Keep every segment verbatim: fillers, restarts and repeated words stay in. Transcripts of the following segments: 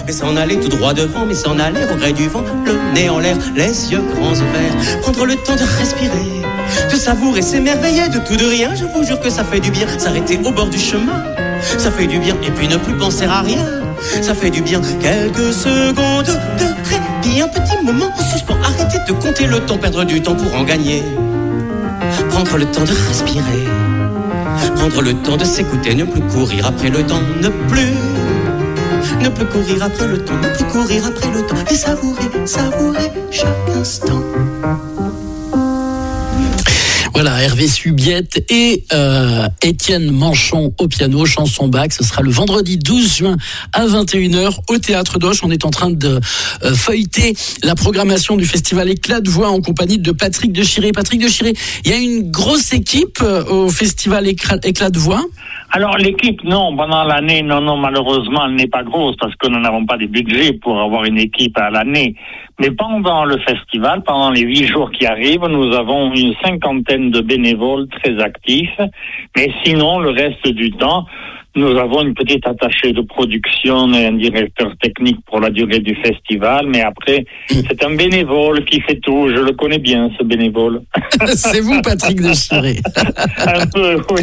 mais s'en aller tout droit devant, mais s'en aller au gré du vent, le nez en l'air, les yeux grands ouverts, prendre le temps de respirer, de savourer, s'émerveiller de tout de rien. Je vous jure que ça fait du bien, s'arrêter au bord du chemin, ça fait du bien, et puis ne plus penser à rien, ça fait du bien. Quelques secondes de répit, un petit moment en suspens, arrêter de compter le temps, perdre du temps pour en gagner, prendre le temps de respirer, prendre le temps de s'écouter, ne plus courir après le temps, ne plus Ne plus courir après le temps, ne plus courir après le temps, et savourer, savourer chaque instant. Voilà, Hervé Subiette et euh, Étienne Manchon au piano, chanson Bach. Ce sera le vendredi douze juin à vingt et une heures au Théâtre d'Auch. On est en train de euh, feuilleter la programmation du festival Éclat de Voix en compagnie de Patrick de Chiré. Patrick de Chiré, il y a une grosse équipe euh, au festival Éclat, Éclat de Voix. Alors l'équipe, non, pendant l'année, non, non, malheureusement, elle n'est pas grosse parce que nous n'avons pas de budget pour avoir une équipe à l'année. Mais pendant le festival, pendant les huit jours qui arrivent, nous avons une cinquantaine de bénévoles très actifs. Mais sinon, le reste du temps, nous avons une petite attachée de production et un directeur technique pour la durée du festival. Mais après, c'est un bénévole qui fait tout. Je le connais bien, ce bénévole. C'est vous, Patrick de Chiré. Un peu, oui.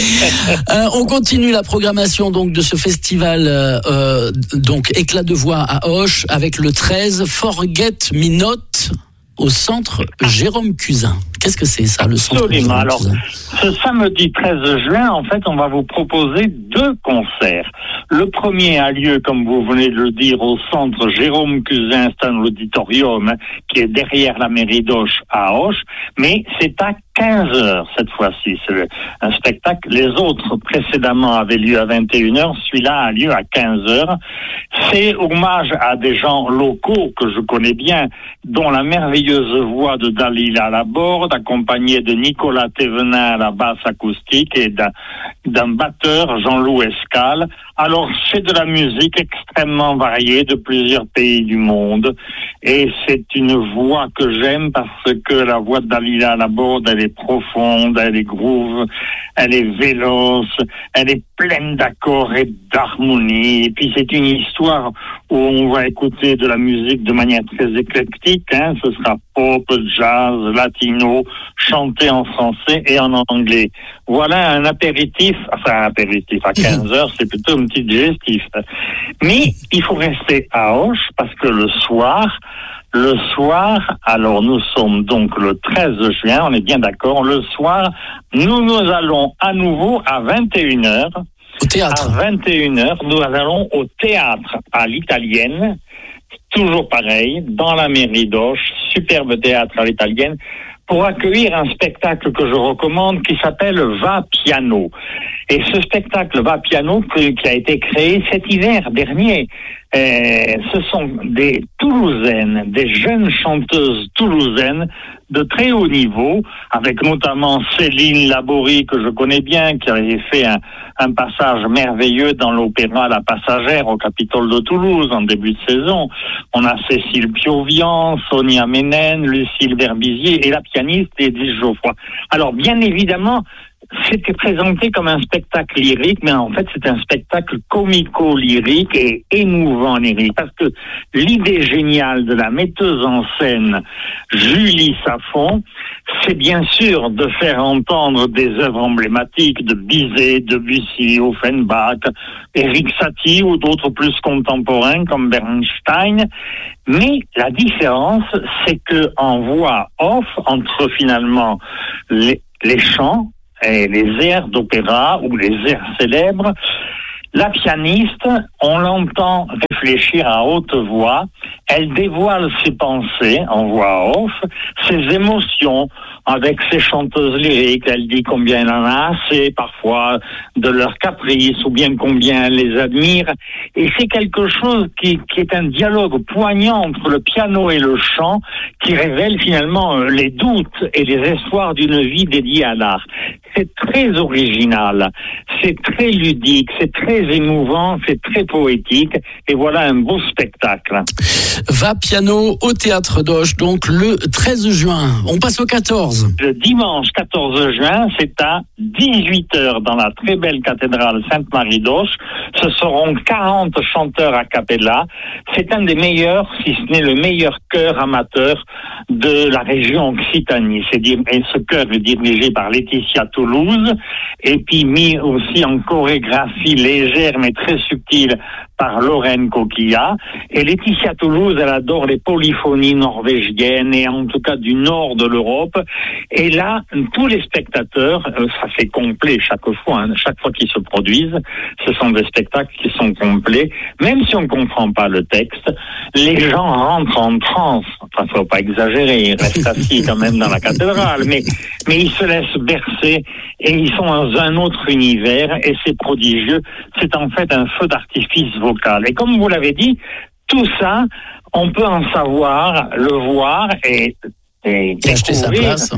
Euh, on continue la programmation donc de ce festival euh, donc Éclat de Voix à Auch avec le treize Forget Me Not au centre Jérôme Cusin. Qu'est-ce que c'est ça, le centre Absolument. Jérôme Alors, Cusin? ce samedi treize juin, en fait, on va vous proposer deux concerts. Le premier a lieu, comme vous venez de le dire, au centre Jérôme Cusin, c'est un auditorium, hein, qui est derrière la mairie d'Auch à Auch, mais c'est à quinze heures cette fois-ci. C'est un spectacle. Les autres précédemment avaient lieu à vingt et une heures. Celui-là a lieu à quinze heures. C'est hommage à des gens locaux que je connais bien, dont la merveilleuse voix de Dalila Laborde, accompagnée de Nicolas Thévenin à la basse acoustique et d'un, d'un batteur, Jean-Loup Escale. Alors, c'est de la musique extrêmement variée de plusieurs pays du monde. Et c'est une voix que j'aime parce que la voix de Dalila Laborde, elle est profonde, elle est groove, elle est véloce, elle est pleine d'accords et d'harmonie. Et puis c'est une histoire où on va écouter de la musique de manière très éclectique, hein. Ce sera pop, jazz, latino, chanté en français et en anglais. Voilà un apéritif, enfin un apéritif à quinze heures, c'est plutôt un petit digestif. Mais il faut rester à Auch parce que le soir, Le soir, alors nous sommes donc le treize juin, on est bien d'accord, le soir, nous nous allons à nouveau à vingt et une heures. Au théâtre. À vingt et une heures, nous allons au théâtre à l'italienne, toujours pareil, dans la mairie d'Auch, superbe théâtre à l'italienne, pour accueillir un spectacle que je recommande qui s'appelle Va Piano. Et ce spectacle Va Piano qui a été créé cet hiver dernier, euh, ce sont des Toulousaines, des jeunes chanteuses toulousaines de très haut niveau, avec notamment Céline Laborie, que je connais bien, qui avait fait un, un passage merveilleux dans l'opéra La Passagère au Capitole de Toulouse en début de saison. On a Cécile Piovian, Sonia Ménène, Lucille Verbizier et la pianiste Edith Geoffroy. Alors, bien évidemment, c'était présenté comme un spectacle lyrique, mais en fait c'est un spectacle comico-lyrique et émouvant lyrique, parce que l'idée géniale de la metteuse en scène Julie Safon, c'est bien sûr de faire entendre des œuvres emblématiques de Bizet, Debussy, Offenbach, Erik Satie ou d'autres plus contemporains comme Bernstein. Mais la différence, c'est que en voix off, entre finalement les, les chants et les airs d'opéra ou les airs célèbres, la pianiste, on l'entend réfléchir à haute voix, elle dévoile ses pensées en voix off, ses émotions avec ses chanteuses lyriques, elle dit combien elle en a assez parfois de leurs caprices ou bien combien elle les admire, et c'est quelque chose qui, qui est un dialogue poignant entre le piano et le chant qui révèle finalement les doutes et les espoirs d'une vie dédiée à l'art. C'est très original, c'est très ludique, c'est très émouvant, c'est très poétique, et voilà voilà un beau spectacle. Va piano au Théâtre d'Auch, donc le treize juin. On passe au quatorze. Le dimanche quatorze juin, c'est à dix-huit heures dans la très belle cathédrale Sainte-Marie d'Auch. Ce seront quarante chanteurs a cappella. C'est un des meilleurs, si ce n'est le meilleur chœur amateur de la région Occitanie. C'est dire, et ce chœur est dirigé par Laetitia Toulouse et puis mis aussi en chorégraphie légère mais très subtile par Lorraine Coquilla. Et Laetitia Toulouse, elle adore les polyphonies norvégiennes et en tout cas du nord de l'Europe. Et là, tous les spectateurs, euh, ça c'est complet chaque fois, hein, chaque fois qu'ils se produisent, ce sont des spectacles qui sont complets. Même si on ne comprend pas le texte, les gens rentrent en transe. Enfin, faut pas exagérer, ils restent assis quand même dans la cathédrale, mais, mais ils se laissent bercer et ils sont dans un autre univers et c'est prodigieux. C'est en fait un feu d'artifice vocal. Et comme vous l'avez dit, tout ça, on peut en savoir, le voir et, et, et acheter sa place.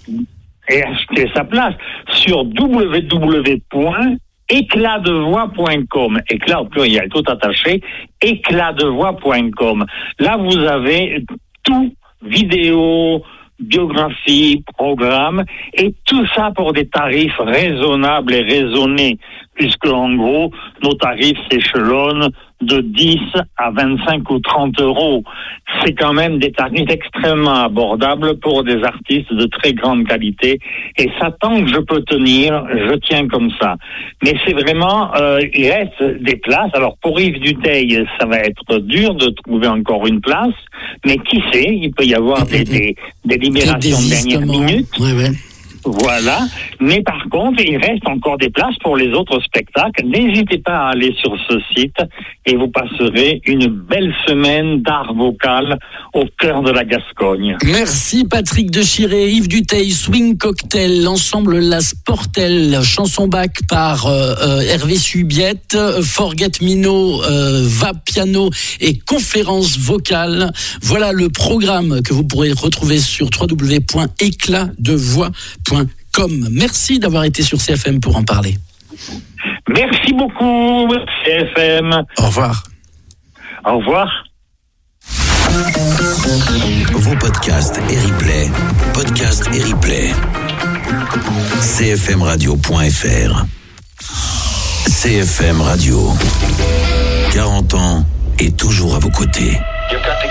Et acheter sa place sur w w w point éclat de voix point com. Éclat au pluriel, tout attaché, éclat de voix point com. Là, vous avez tout, vidéo, biographie, programme, et tout ça pour des tarifs raisonnables et raisonnés, puisque en gros, nos tarifs s'échelonnent de dix à vingt-cinq ou trente euros. C'est quand même des tarifs extrêmement abordables pour des artistes de très grande qualité. Et ça, tant que je peux tenir, je tiens comme ça. Mais c'est vraiment, euh, il reste des places. Alors pour Yves Duteil, ça va être dur de trouver encore une place. Mais qui sait, il peut y avoir des, des, des libérations de dernière minute. Ouais, ouais. Voilà. Mais par contre, il reste encore des places pour les autres spectacles. N'hésitez pas à aller sur ce site et vous passerez une belle semaine d'art vocal au cœur de la Gascogne. Merci Patrick de Chiré, Yves Duteil, Swing Cocktail, l'ensemble La Sportelle, chanson bac par euh, euh, Hervé Subiette, Forget Mino, euh, Va Piano et conférence vocale. Voilà le programme que vous pourrez retrouver sur w w w point éclat de voix point com. Merci d'avoir été sur C F M pour en parler. Merci beaucoup, C F M. Au revoir. Au revoir. Vos podcasts et replays, podcasts et replays. c f m radio point f r. C F M Radio. quarante ans et toujours à vos côtés.